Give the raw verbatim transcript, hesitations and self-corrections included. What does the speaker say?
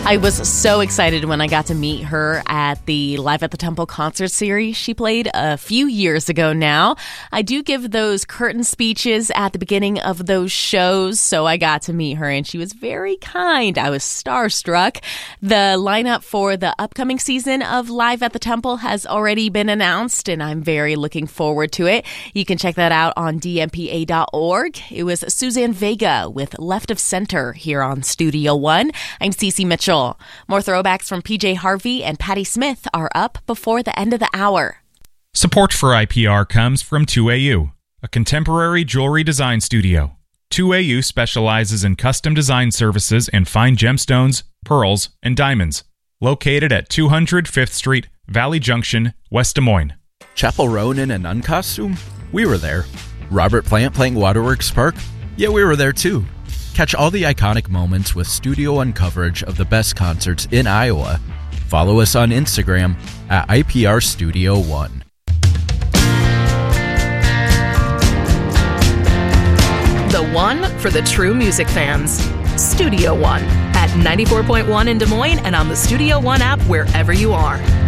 I was so excited when I got to meet her at the Live at the Temple concert series she played a few years ago now. I do give those curtain speeches at the beginning of those shows, so I got to meet her, and she was very kind. I was starstruck. The lineup for the upcoming season of Live at the Temple has already been announced, and I'm very looking forward to it. You can check that out on D M P A dot org. It was Suzanne Vega with Left of Center here on Studio One. I'm Cece Mitchell. More throwbacks from P J Harvey and Patti Smith are up before the end of the hour. Support for I P R comes from two A U, a contemporary jewelry design studio. two A U specializes in custom design services in fine gemstones, pearls, and diamonds. Located at two hundred Fifth Street, Valley Junction, West Des Moines. Chappell Roan in an uncostume? We were there. Robert Plant playing Waterworks Park? Yeah, we were there too. Catch all the iconic moments with Studio One coverage of the best concerts in Iowa. Follow us on Instagram at I P R Studio One. The one for the true music fans. Studio One at ninety-four point one in Des Moines and on the Studio One app wherever you are.